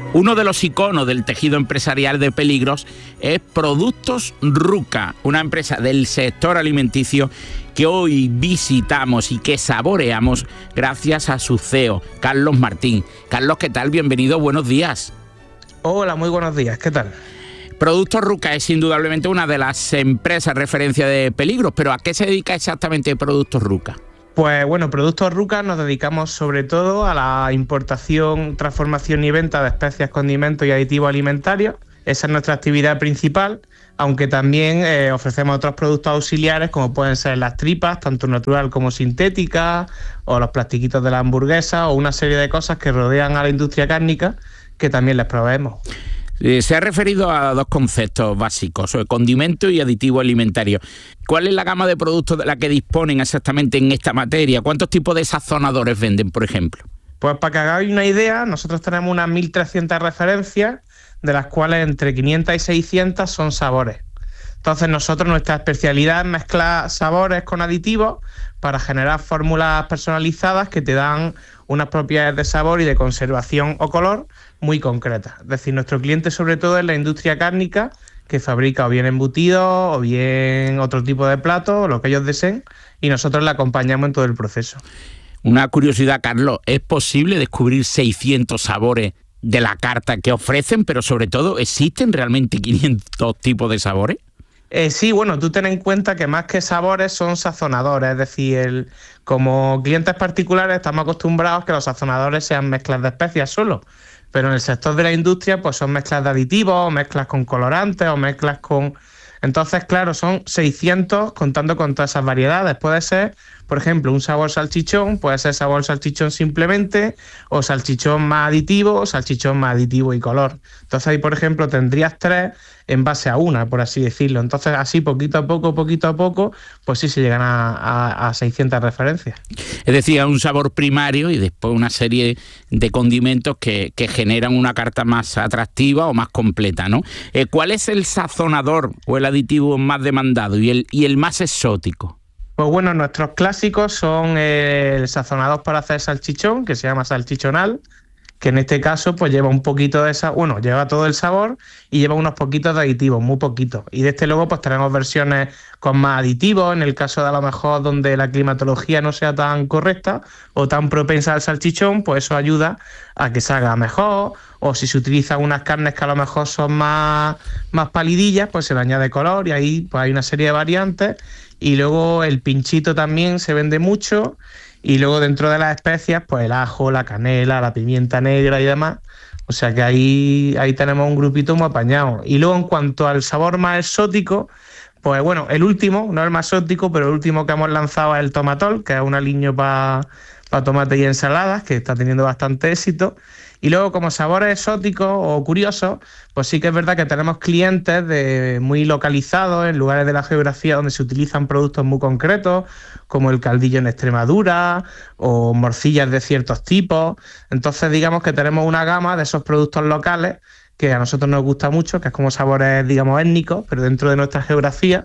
Uno de los iconos del tejido empresarial de Peligros es Productos Ruca, una empresa del sector alimenticio que hoy visitamos y que saboreamos gracias a su CEO, Carlos Martín. Carlos, ¿qué tal? Bienvenido, buenos días. Hola, muy buenos días, ¿qué tal? Productos Ruca es indudablemente una de las empresas referencia de Peligros, pero ¿a qué se dedica exactamente Productos Ruca? Pues bueno, Productos Ruca nos dedicamos sobre todo a la importación, transformación y venta de especias, condimentos y aditivos alimentarios. Esa es nuestra actividad principal, aunque también ofrecemos otros productos auxiliares como pueden ser las tripas, tanto natural como sintéticas, o los plastiquitos de la hamburguesa, o una serie de cosas que rodean a la industria cárnica que también les proveemos. Se ha referido a dos conceptos básicos, condimento y aditivo alimentario. ¿Cuál es la gama de productos de la que disponen exactamente en esta materia? ¿Cuántos tipos de sazonadores venden, por ejemplo? Pues para que hagáis una idea, nosotros tenemos unas 1.300 referencias, de las cuales entre 500 y 600 son sabores. Entonces nuestra especialidad es mezclar sabores con aditivos para generar fórmulas personalizadas que te dan unas propiedades de sabor y de conservación o color muy concretas. Es decir, nuestro cliente sobre todo es la industria cárnica, que fabrica o bien embutidos o bien otro tipo de platos, o lo que ellos deseen, y nosotros le acompañamos en todo el proceso. Una curiosidad, Carlos, ¿es posible descubrir 600 sabores de la carta que ofrecen, pero sobre todo, ¿existen realmente 500 tipos de sabores? Sí, bueno, tú ten en cuenta que más que sabores son sazonadores, es decir, como clientes particulares estamos acostumbrados que los sazonadores sean mezclas de especias solo, pero en el sector de la industria pues son mezclas de aditivos, o mezclas con colorantes, o mezclas con... Entonces, claro, son 600 contando con todas esas variedades. Puede ser, por ejemplo, un sabor salchichón, puede ser sabor salchichón simplemente, o salchichón más aditivo, o salchichón más aditivo y color. Entonces ahí, por ejemplo, tendrías 3 en base a una, por así decirlo. Entonces así, poquito a poco, pues sí se llegan a 600 referencias. Es decir, un sabor primario y después una serie de condimentos que generan una carta más atractiva o más completa, ¿no? ¿Cuál es el sazonador o el aditivo más demandado y el más exótico? Pues bueno, nuestros clásicos son el sazonador para hacer salchichón, que se llama salchichonal, que en este caso pues lleva un poquito de esa, bueno, lleva todo el sabor y lleva unos poquitos de aditivos, muy poquitos. Y de este luego pues tenemos versiones con más aditivos, en el caso de a lo mejor donde la climatología no sea tan correcta o tan propensa al salchichón, pues eso ayuda a que salga mejor, o si se utilizan unas carnes que a lo mejor son más palidillas, pues se le añade color y ahí pues hay una serie de variantes. Y luego el pinchito también se vende mucho. Y luego dentro de las especias, pues el ajo, la canela, la pimienta negra y demás. O sea que ahí tenemos un grupito muy apañado. Y luego en cuanto al sabor más exótico, pues bueno, el último, no el más exótico, pero el último que hemos lanzado es el tomatol, que es un aliño para tomate y ensaladas, que está teniendo bastante éxito. Y luego como sabores exóticos o curiosos, pues sí que es verdad que tenemos clientes muy localizados en lugares de la geografía donde se utilizan productos muy concretos, como el caldillo en Extremadura o morcillas de ciertos tipos. Entonces digamos que tenemos una gama de esos productos locales que a nosotros nos gusta mucho, que es como sabores, digamos, étnicos, pero dentro de nuestra geografía.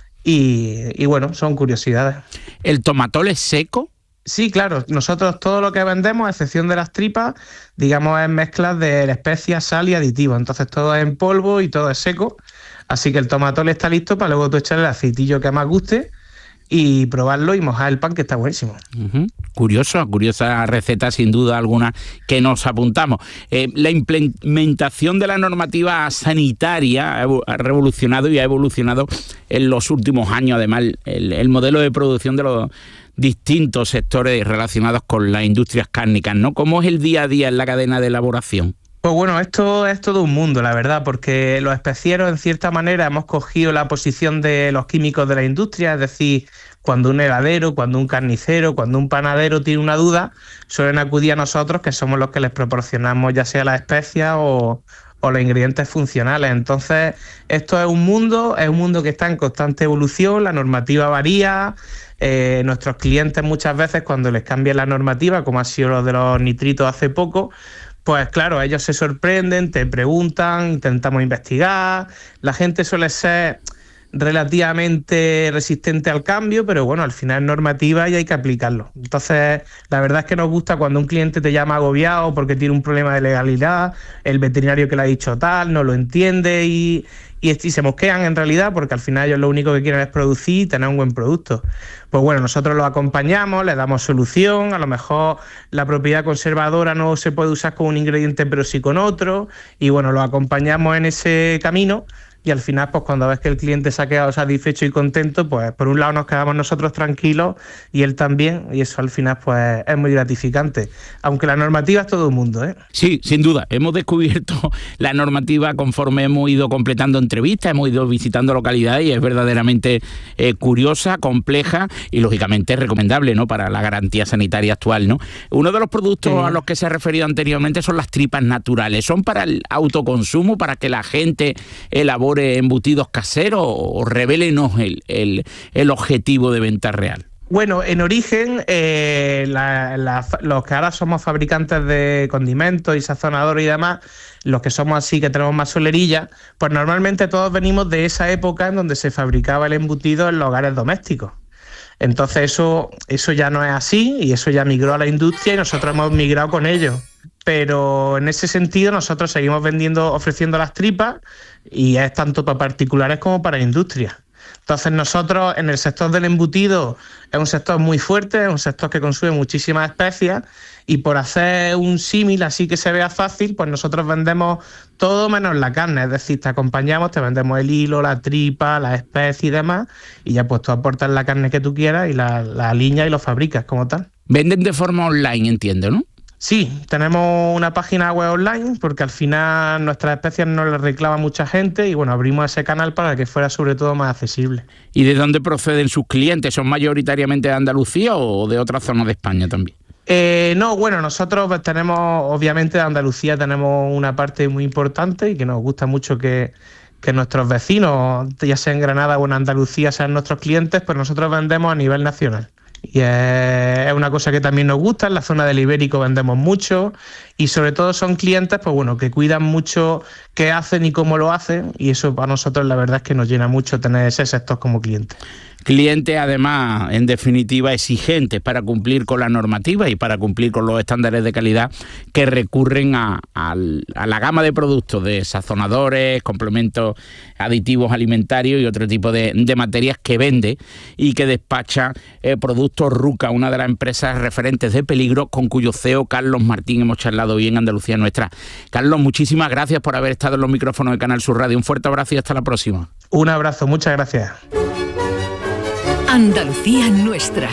Y bueno, son curiosidades. ¿El tomatol es seco? Sí, claro. Nosotros todo lo que vendemos, a excepción de las tripas, digamos, es mezclas de especias, sal y aditivos. Entonces todo es en polvo y todo es seco. Así que el tomatol está listo para luego tú echarle el aceitillo que más guste y probarlo y mojar el pan, que está buenísimo. Curiosa receta sin duda alguna que nos apuntamos. La implementación de la normativa sanitaria ha revolucionado y ha evolucionado en los últimos años, además, el modelo de producción de los distintos sectores relacionados con las industrias cárnicas, ¿no? ¿Cómo es el día a día en la cadena de elaboración? Pues bueno, esto es todo un mundo, la verdad, porque los especieros, en cierta manera, hemos cogido la posición de los químicos de la industria, es decir, cuando un heladero, cuando un carnicero, cuando un panadero tiene una duda, suelen acudir a nosotros, que somos los que les proporcionamos ya sea las especias o los ingredientes funcionales. Entonces, esto es un mundo que está en constante evolución, la normativa varía. Nuestros clientes muchas veces cuando les cambia la normativa, como ha sido lo de los nitritos hace poco, pues claro, ellos se sorprenden, te preguntan, intentamos investigar. La gente suele ser relativamente resistente al cambio, pero bueno, al final es normativa y hay que aplicarlo. Entonces, la verdad es que nos gusta cuando un cliente te llama agobiado porque tiene un problema de legalidad, el veterinario que le ha dicho tal, no lo entiende y se mosquean en realidad, porque al final ellos lo único que quieren es producir y tener un buen producto. Pues bueno, nosotros los acompañamos, les damos solución, a lo mejor la propiedad conservadora no se puede usar con un ingrediente pero sí con otro, y bueno, los acompañamos en ese camino. Y al final, pues cuando ves que el cliente se ha quedado satisfecho y contento, pues por un lado nos quedamos nosotros tranquilos y él también, y eso al final pues es muy gratificante. Aunque la normativa es todo el mundo, ¿eh? Sí, sin duda. Hemos descubierto la normativa conforme hemos ido completando entrevistas, hemos ido visitando localidades y es verdaderamente curiosa, compleja y lógicamente recomendable, ¿no?, para la garantía sanitaria actual, ¿no? Uno de los productos a los que se ha referido anteriormente son las tripas naturales. ¿Son para el autoconsumo, para que la gente elabore embutidos caseros, o revélenos el objetivo de venta real? Bueno, en origen, los que ahora somos fabricantes de condimentos y sazonadores y demás, los que somos así, que tenemos más solerilla, pues normalmente todos venimos de esa época en donde se fabricaba el embutido en los hogares domésticos. Entonces eso ya no es así y eso ya migró a la industria y nosotros hemos migrado con ello. Pero en ese sentido nosotros seguimos ofreciendo las tripas y es tanto para particulares como para industria. Entonces nosotros en el sector del embutido es un sector muy fuerte, es un sector que consume muchísimas especias y por hacer un símil así que se vea fácil, pues nosotros vendemos todo menos la carne, es decir, te acompañamos, te vendemos el hilo, la tripa, las especies y demás y ya pues tú aportas la carne que tú quieras y la aliñas y lo fabricas como tal. Venden de forma online, entiendo, ¿no? Sí, tenemos una página web online porque al final nuestras especies nos las reclama mucha gente y bueno, abrimos ese canal para que fuera sobre todo más accesible. ¿Y de dónde proceden sus clientes? ¿Son mayoritariamente de Andalucía o de otras zonas de España también? No, bueno, nosotros tenemos, obviamente de Andalucía tenemos una parte muy importante y que nos gusta mucho que nuestros vecinos, ya sea en Granada o en Andalucía, sean nuestros clientes, pues nosotros vendemos a nivel nacional. Y es una cosa que también nos gusta. En la zona del Ibérico vendemos mucho y sobre todo son clientes pues bueno, que cuidan mucho qué hacen y cómo lo hacen y eso para nosotros la verdad es que nos llena mucho tener ese sector como cliente. Clientes además, en definitiva, exigentes para cumplir con la normativa y para cumplir con los estándares de calidad que recurren a la gama de productos de sazonadores, complementos aditivos alimentarios y otro tipo de materias que vende y que despacha Productos Ruca, una de las empresas referentes de peligro con cuyo CEO Carlos Martín hemos charlado hoy en Andalucía Nuestra. Carlos, muchísimas gracias por haber estado en los micrófonos de Canal Sur Radio. Un fuerte abrazo y hasta la próxima. Un abrazo, muchas gracias. Andalucía Nuestra.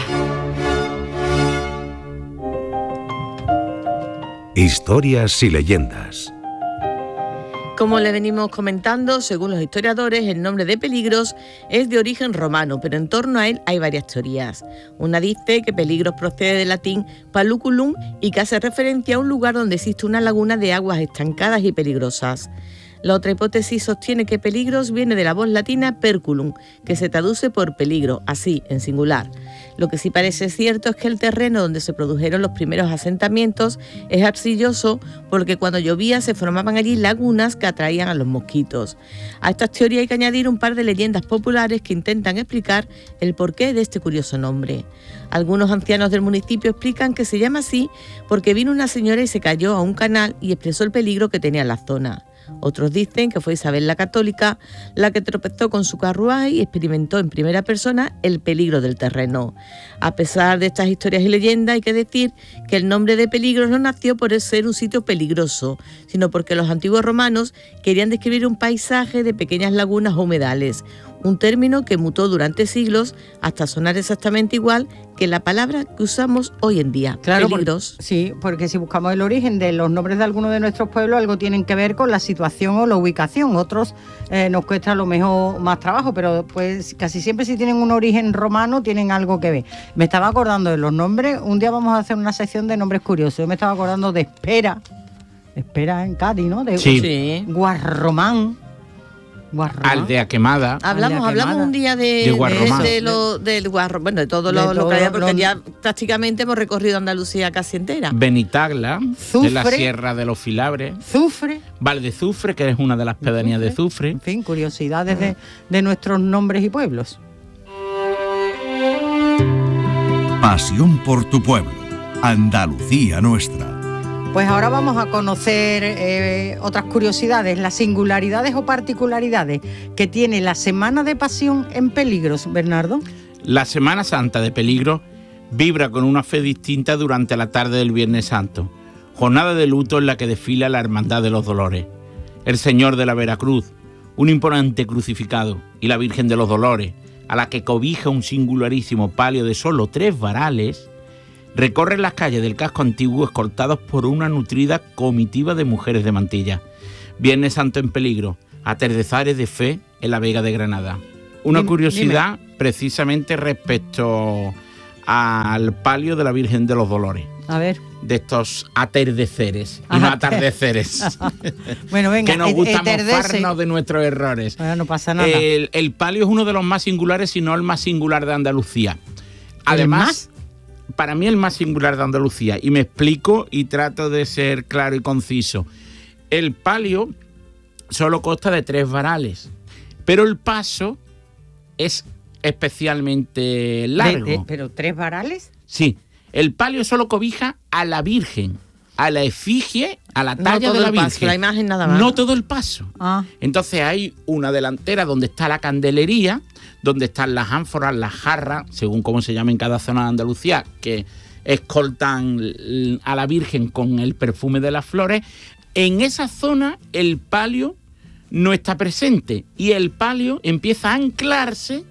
Historias y leyendas. Como le venimos comentando, según los historiadores, el nombre de Peligros es de origen romano, pero en torno a él hay varias teorías. Una dice que Peligros procede del latín paluculum y que hace referencia a un lugar donde existe una laguna de aguas estancadas y peligrosas. La otra hipótesis sostiene que Peligros viene de la voz latina perculum, que se traduce por peligro, así, en singular. Lo que sí parece cierto es que el terreno donde se produjeron los primeros asentamientos es arcilloso porque cuando llovía se formaban allí lagunas que atraían a los mosquitos. A estas teorías hay que añadir un par de leyendas populares que intentan explicar el porqué de este curioso nombre. Algunos ancianos del municipio explican que se llama así porque vino una señora y se cayó a un canal y expresó el peligro que tenía la zona. Otros dicen que fue Isabel la Católica la que tropezó con su carruaje y experimentó en primera persona el peligro del terreno. A pesar de estas historias y leyendas, hay que decir que el nombre de Peligros no nació por ser un sitio peligroso, sino porque los antiguos romanos querían describir un paisaje de pequeñas lagunas o humedales, un término que mutó durante siglos hasta sonar exactamente igual que la palabra que usamos hoy en día, claro, peligros. Sí, porque si buscamos el origen de los nombres de algunos de nuestros pueblos, algo tienen que ver con la situación o la ubicación. Otros nos cuesta a lo mejor más trabajo, pero pues casi siempre si tienen un origen romano tienen algo que ver. Me estaba acordando de los nombres, un día vamos a hacer una sección de nombres curiosos. Yo me estaba acordando de Espera en Cádiz, ¿no? De sí. Guarromán. Aldea Quemada. Hablamos un día de Guarromán. Del Guarromán, bueno, de todo lo que hay, porque ya prácticamente hemos recorrido Andalucía casi entera. Benitagla, Zufre, de la Sierra de los Filabres. Zufre. Valdezufre, que es una de las pedanías de Zufre. En fin, curiosidades de nuestros nombres y pueblos. Pasión por tu pueblo, Andalucía nuestra. Pues ahora vamos a conocer otras curiosidades, las singularidades o particularidades que tiene la Semana de Pasión en Peligros, Bernardo. La Semana Santa de Peligros vibra con una fe distinta durante la tarde del Viernes Santo, jornada de luto en la que desfila la Hermandad de los Dolores, el Señor de la Veracruz, un imponente crucificado, y la Virgen de los Dolores, a la que cobija un singularísimo palio de solo 3 varales, recorren las calles del casco antiguo escoltados por una nutrida comitiva de mujeres de mantilla. Viernes Santo en Peligro, atardeceres de fe en la Vega de Granada. Una curiosidad precisamente respecto al palio de la Virgen de los Dolores. A ver. De estos atardeceres y no atardeceres. Bueno, venga, que nos gusta mofarnos de nuestros errores. Bueno, no pasa nada. El palio es uno de los más singulares, si no el más singular de Andalucía. Además, para mí el más singular de Andalucía. Y me explico y trato de ser claro y conciso. El palio solo consta de 3 varales, pero el paso es especialmente largo. ¿Pero 3 varales? Sí. El palio solo cobija a la Virgen, a la efigie, a la talla de la Virgen. Paso, la imagen nada más. No todo el paso. Ah. Entonces hay una delantera donde está la candelería, donde están las ánforas, las jarras, según cómo se llama en cada zona de Andalucía, que escoltan a la Virgen con el perfume de las flores. En esa zona el palio no está presente y el palio empieza a anclarse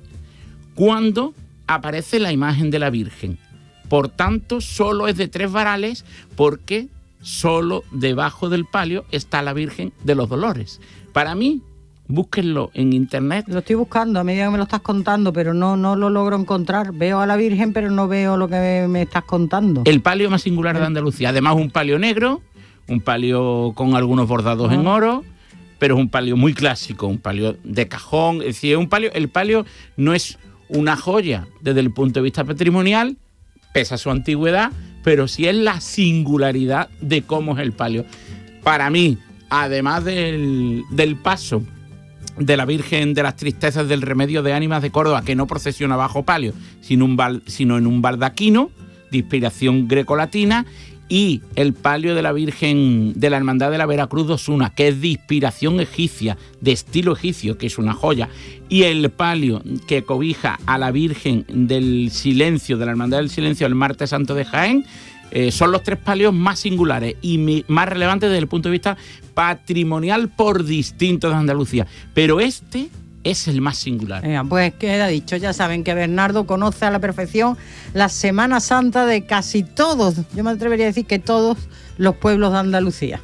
cuando aparece la imagen de la Virgen. Por tanto, solo es de 3 varales porque solo debajo del palio está la Virgen de los Dolores. Para mí, búsquenlo en internet. Lo estoy buscando a medida que me lo estás contando, pero no lo logro encontrar. Veo a la Virgen, pero no veo lo que me estás contando. El palio más singular de Andalucía. Además, un palio negro, un palio con algunos bordados en oro, pero es un palio muy clásico, un palio de cajón. Es decir, el palio no es una joya desde el punto de vista patrimonial, pese a su antigüedad, pero sí es la singularidad de cómo es el palio. Para mí, además del paso de la Virgen de las Tristezas del Remedio de Ánimas de Córdoba, que no procesiona bajo palio, sino en un baldaquino de inspiración grecolatina, y el palio de la Virgen de la Hermandad de la Veracruz de Osuna, que es de inspiración egipcia, de estilo egipcio, que es una joya, y el palio que cobija a la Virgen del Silencio, de la Hermandad del Silencio, el Martes Santo de Jaén, son los 3 palios más singulares y más relevantes desde el punto de vista patrimonial por distinto de Andalucía. Pero este es el más singular. Pues queda dicho, ya saben que Bernardo conoce a la perfección la Semana Santa de casi todos, yo me atrevería a decir que todos los pueblos de Andalucía.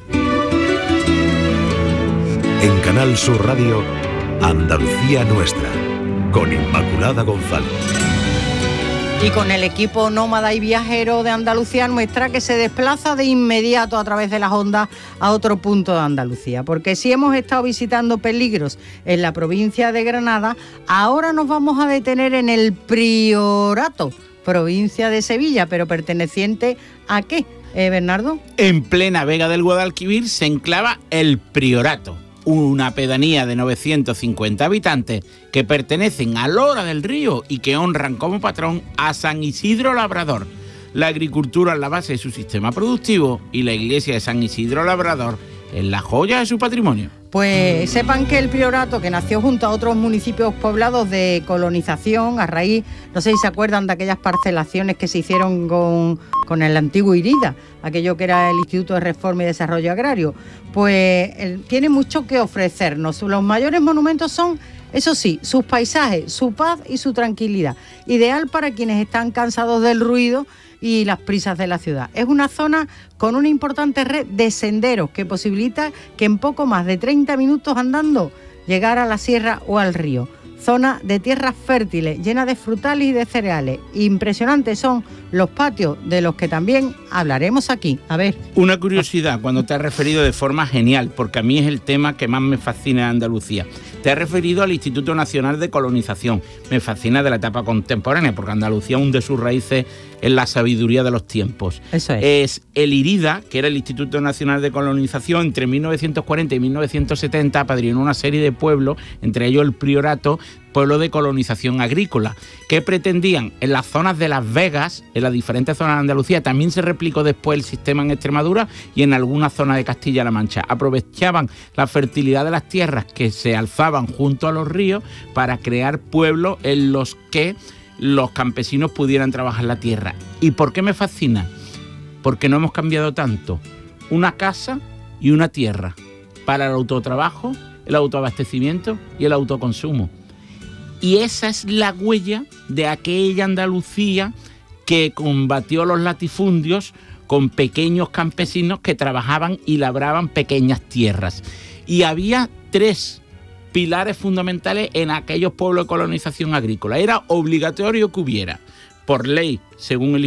En Canal Sur Radio, Andalucía Nuestra, con Inmaculada González. Y con el equipo nómada y viajero de Andalucía Nuestra, que se desplaza de inmediato a través de las ondas a otro punto de Andalucía. Porque si hemos estado visitando Peligros en la provincia de Granada, ahora nos vamos a detener en el Priorato, provincia de Sevilla, pero perteneciente ¿a qué, Bernardo? En plena Vega del Guadalquivir se enclava el Priorato, una pedanía de 950 habitantes que pertenecen a Lora del Río y que honran como patrón a San Isidro Labrador. La agricultura es la base de su sistema productivo y la iglesia de San Isidro Labrador es la joya de su patrimonio. Pues sepan que el Priorato, que nació junto a otros municipios poblados de colonización a raíz, no sé si se acuerdan de aquellas parcelaciones que se hicieron con el antiguo IRIDA, aquello que era el Instituto de Reforma y Desarrollo Agrario, pues tiene mucho que ofrecernos. Los mayores monumentos son, eso sí, sus paisajes, su paz y su tranquilidad, ideal para quienes están cansados del ruido y las prisas de la ciudad. Es una zona con una importante red de senderos que posibilita que en poco más de 30 minutos andando llegar a la sierra o al río. zona de tierras fértiles, llena de frutales y de cereales. Impresionantes son los patios, de los que también hablaremos aquí. A ver. Una curiosidad, cuando te has referido de forma genial, porque a mí es el tema que más me fascina de Andalucía. Te has referido al Instituto Nacional de Colonización. Me fascina de la etapa contemporánea, porque Andalucía hunde sus raíces en la sabiduría de los tiempos. Eso es. Es el IRIDA, que era el Instituto Nacional de Colonización, entre 1940 y 1970 apadrinó una serie de pueblos, entre ellos el Priorato, pueblo de colonización agrícola, que pretendían en las zonas de Las Vegas, en las diferentes zonas de Andalucía. También se replicó después el sistema en Extremadura y en algunas zonas de Castilla-La Mancha. Aprovechaban la fertilidad de las tierras que se alzaban junto a los ríos para crear pueblos en los que los campesinos pudieran trabajar la tierra. ¿Y por qué me fascina? Porque no hemos cambiado tanto. Una casa y una tierra para el autotrabajo, el autoabastecimiento y el autoconsumo. Y esa es la huella de aquella Andalucía que combatió los latifundios con pequeños campesinos que trabajaban y labraban pequeñas tierras. Y había 3 pilares fundamentales en aquellos pueblos de colonización agrícola. Era obligatorio que hubiera, por ley, según el